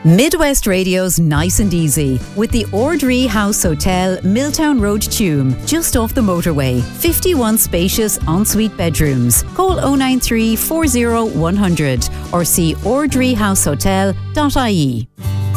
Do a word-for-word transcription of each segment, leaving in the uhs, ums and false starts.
Midwest Radio's Nice and Easy with the Ordree House Hotel, Milltown Road, Tuam, just off the motorway. fifty-one spacious ensuite bedrooms. Call oh nine three, four oh, one hundred or see ordree house hotel dot I E.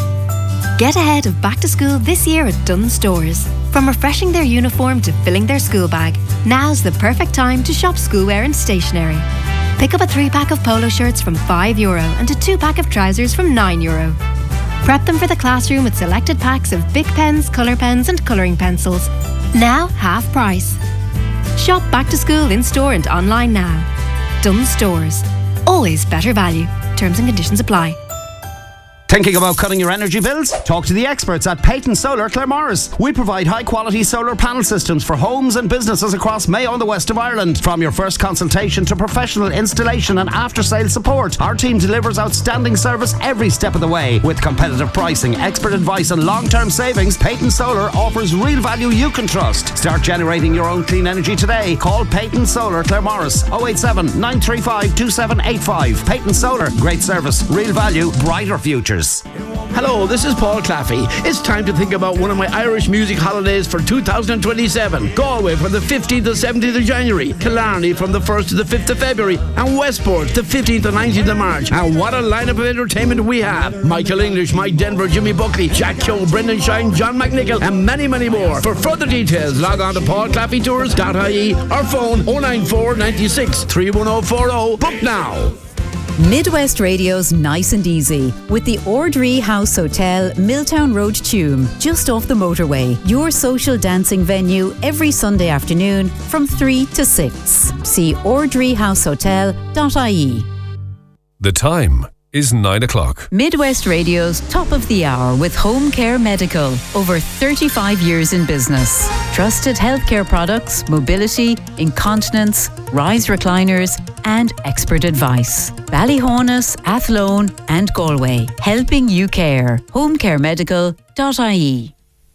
Get ahead of back to school this year at Dunnes Stores. From refreshing their uniform to filling their school bag, now's the perfect time to shop schoolwear and stationery. Pick up a three-pack of polo shirts from five euro and a two-pack of trousers from nine euro. Prep them for the classroom with selected packs of Bic pens, colour pens and colouring pencils. Now half price. Shop back to school in-store and online now. Dunnes Stores. Always better value. Terms and conditions apply. Thinking about cutting your energy bills? Talk to the experts at Peyton Solar Claremorris. We provide high-quality solar panel systems for homes and businesses across Mayo and the west of Ireland. From your first consultation to professional installation and after-sales support, our team delivers outstanding service every step of the way. With competitive pricing, expert advice and long-term savings, Peyton Solar offers real value you can trust. Start generating your own clean energy today. Call Peyton Solar Claremorris oh eight seven, nine three five, two seven eight five. Peyton Solar, great service, real value, brighter futures. Hello, this is Paul Claffey. It's time to think about one of my Irish music holidays for two thousand twenty-seven. Galway from the fifteenth to seventeenth of January, Killarney from the first to the fifth of February, and Westport the fifteenth to nineteenth of March. And what a lineup of entertainment we have. Michael English, Mike Denver, Jimmy Buckley, Jack Keogh, Brendan Shine, John McNichol, and many, many more. For further details, log on to paul claffey tours dot I E or phone oh nine four, nine six, three one oh four oh. Book now. Midwest Radio's Nice and Easy with the Ordree House Hotel, Milltown Road, Tuam, just off the motorway. Your social dancing venue every Sunday afternoon from three to six. See ordree house hotel dot I E. The time is nine o'clock. Midwest Radio's Top of the Hour with Home Care Medical. Over thirty-five years in business. Trusted healthcare products, mobility, incontinence, rise recliners and expert advice. Ballyhonus, Athlone and Galway. Helping you care. home care medical dot I E.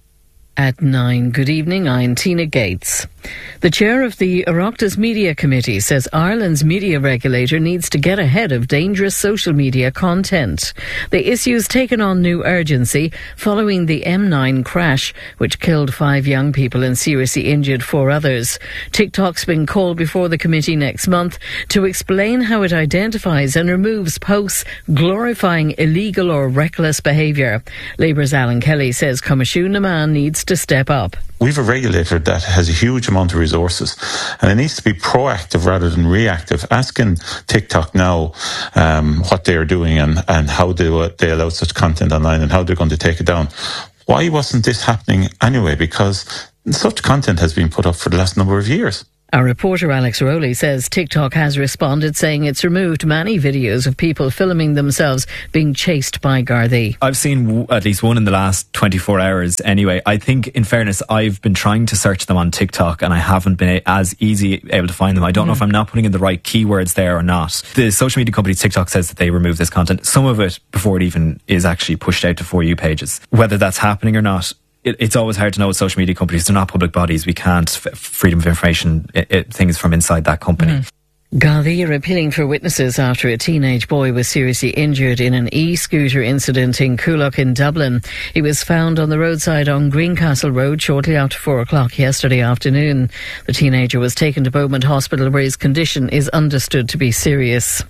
At nine, good evening, I'm Tina Gates. The chair of the Oireachtas Media Committee says Ireland's media regulator needs to get ahead of dangerous social media content. The issue's taken on new urgency following the M nine crash, which killed five young people and seriously injured four others. TikTok's been called before the committee next month to explain how it identifies and removes posts glorifying illegal or reckless behaviour. Labour's Alan Kelly says Coimisiún na Meán needs to step up. We've a regulator that has a huge amount of resources and it needs to be proactive rather than reactive, asking TikTok now um, what they are doing and, and how they, uh, they allow such content online and how they're going to take it down. Why wasn't this happening anyway? Because such content has been put up for the last number of years. Our reporter Alex Rowley says TikTok has responded, saying it's removed many videos of people filming themselves being chased by Gardaí. I've seen w- at least one in the last twenty-four hours anyway. I think, in fairness, I've been trying to search them on TikTok and I haven't been a- as easy able to find them. I don't mm. know if I'm not putting in the right keywords there or not. The social media company TikTok says that they remove this content, some of it before it even is actually pushed out to For You pages. Whether that's happening or not, It, it's always hard to know with social media companies. They're not public bodies. We can't f- freedom of information it, it, things from inside that company. Mm. Gardaí are appealing for witnesses after a teenage boy was seriously injured in an e-scooter incident in Coolock in Dublin. He was found on the roadside on Greencastle Road shortly after four o'clock yesterday afternoon. The teenager was taken to Beaumont Hospital where his condition is understood to be serious.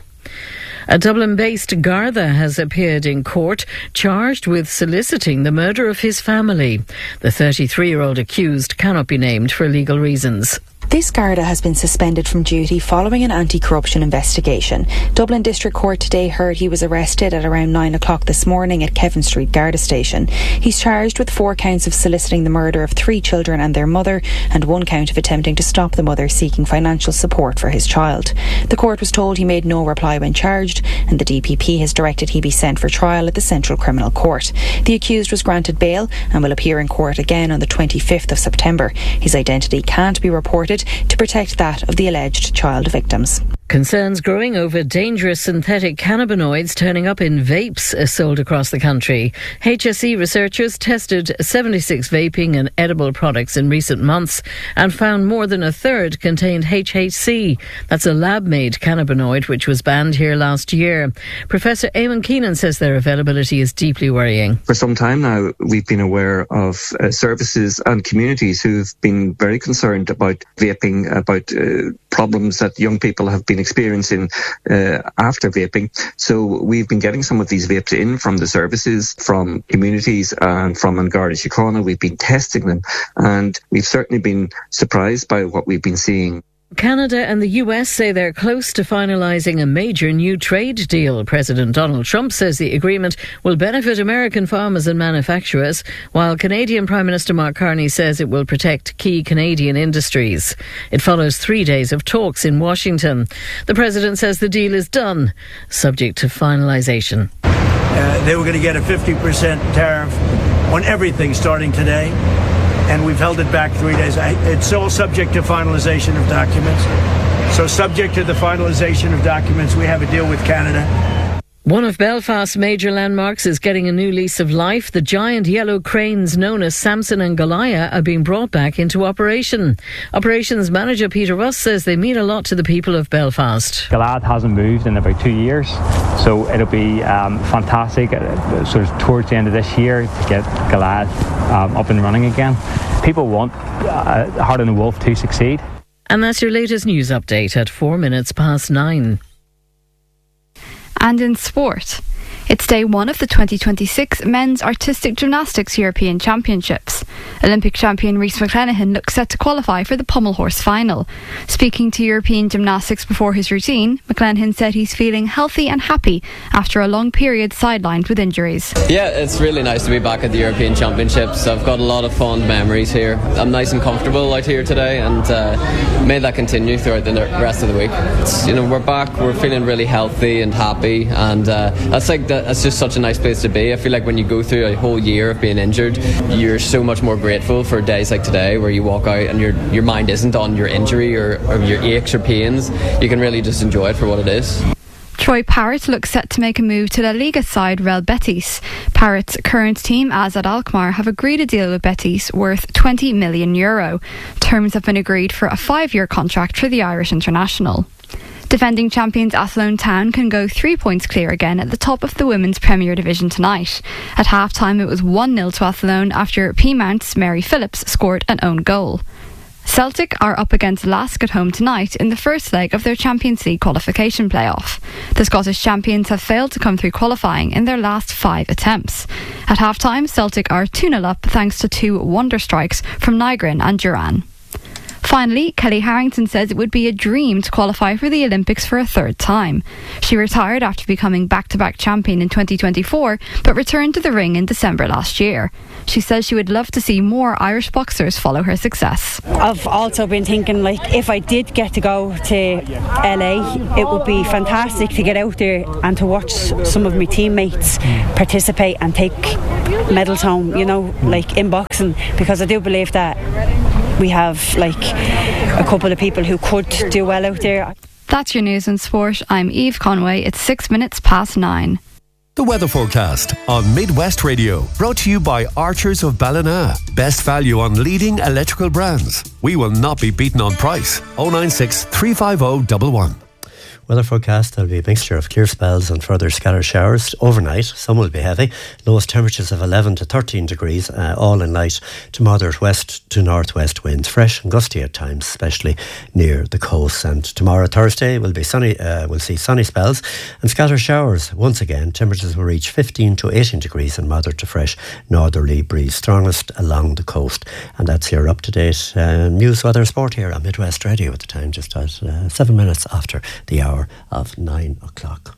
A Dublin-based Garda has appeared in court charged with soliciting the murder of his family. The thirty-three-year-old accused cannot be named for legal reasons. This Garda has been suspended from duty following an anti-corruption investigation. Dublin District Court today heard he was arrested at around nine o'clock this morning at Kevin Street Garda Station. He's charged with four counts of soliciting the murder of three children and their mother and one count of attempting to stop the mother seeking financial support for his child. The court was told he made no reply when charged and the D P P has directed he be sent for trial at the Central Criminal Court. The accused was granted bail and will appear in court again on the twenty-fifth of September. His identity can't be reported to protect that of the alleged child victims. Concerns growing over dangerous synthetic cannabinoids turning up in vapes sold across the country. H S E researchers tested seventy-six vaping and edible products in recent months and found more than a third contained H H C. That's a lab-made cannabinoid which was banned here last year. Professor Eamon Keenan says their availability is deeply worrying. For some time now, we've been aware of uh, services and communities who've been very concerned about vaping, about uh, problems that young people have been experiencing uh, after vaping. So we've been getting some of these vapes in from the services, from communities and from An Garda Síochána. We've been testing them and we've certainly been surprised by what we've been seeing. Canada and the U S say they're close to finalising a major new trade deal. President Donald Trump says the agreement will benefit American farmers and manufacturers, while Canadian Prime Minister Mark Carney says it will protect key Canadian industries. It follows three days of talks in Washington. The President says the deal is done, subject to finalisation. Uh, they were going to get a fifty percent tariff on everything starting today, and we've held it back three days. It's all subject to finalization of documents. So subject to the finalization of documents, we have a deal with Canada. One of Belfast's major landmarks is getting a new lease of life. The giant yellow cranes known as Samson and Goliath are being brought back into operation. Operations manager Peter Russ says they mean a lot to the people of Belfast. Goliath hasn't moved in about two years, so it'll be um, fantastic uh, sort of towards the end of this year to get Goliath um, up and running again. People want uh, Heart and the Wolf to succeed. And that's your latest news update at four minutes past nine. And in sport, it's day one of the twenty twenty-six Men's Artistic Gymnastics European Championships. Olympic champion Rhys McClenaghan looks set to qualify for the pommel horse final. Speaking to European Gymnastics before his routine, McClenaghan said he's feeling healthy and happy after a long period sidelined with injuries. Yeah, it's really nice to be back at the European Championships. I've got a lot of fond memories here. I'm nice and comfortable out here today, and uh, may that continue throughout the rest of the week. It's, you know, we're back, we're feeling really healthy and happy, and uh, that's like the, that's just such a nice place to be. I feel like when you go through a whole year of being injured, you're so much more grateful for days like today where you walk out and your your mind isn't on your injury or, or your aches or pains. You can really just enjoy it for what it is. Troy Parrott looks set to make a move to La Liga side Real Betis. Parrott's current team, Azad Alkmaar, have agreed a deal with Betis worth twenty million euro. Terms have been agreed for a five-year contract for the Irish international. Defending champions Athlone Town can go three points clear again at the top of the Women's Premier Division tonight. At half-time it was one nil to Athlone after Peamount's Mary Phillips scored an own goal. Celtic are up against Lask at home tonight in the first leg of their Champions League qualification playoff. The Scottish champions have failed to come through qualifying in their last five attempts. At half-time, Celtic are two nil up thanks to two wonder strikes from Nygren and Duran. Finally, Kelly Harrington says it would be a dream to qualify for the Olympics for a third time. She retired after becoming back-to-back champion in twenty twenty-four, but returned to the ring in December last year. She says she would love to see more Irish boxers follow her success. I've also been thinking, like, if I did get to go to L A, it would be fantastic to get out there and to watch some of my teammates participate and take medals home, you know, like in boxing, because I do believe that we have like a couple of people who could do well out there. That's your news and sport. I'm Eve Conway. It's six minutes past nine. The weather forecast on Midwest Radio, brought to you by Archers of Ballina. Best value on leading electrical brands. We will not be beaten on price. oh nine six, three five oh, one one. Weather forecast, there'll be a mixture of clear spells and further scattered showers overnight. Some will be heavy. Lowest temperatures of eleven to thirteen degrees, uh, all in light to moderate west to northwest winds. Fresh and gusty at times, especially near the coast. And tomorrow, Thursday, will be sunny. Uh, we'll see sunny spells and scattered showers. Once again, temperatures will reach fifteen to eighteen degrees and moderate to fresh northerly breeze, strongest along the coast. And that's your up-to-date uh, news, weather and sport here on Midwest Radio at the time, just at uh, seven minutes after the hour of nine o'clock.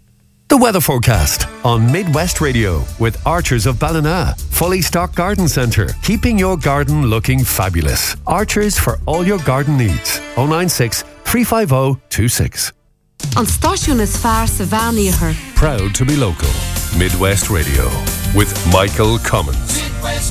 The weather forecast on Midwest Radio with Archers of Ballina. Fully stocked garden centre, keeping your garden looking fabulous. Archers for all your garden needs. oh nine six, three five oh, two six. An stáisiún is fearr sa bhean. Proud to be local. Midwest Radio with Michael Cummins.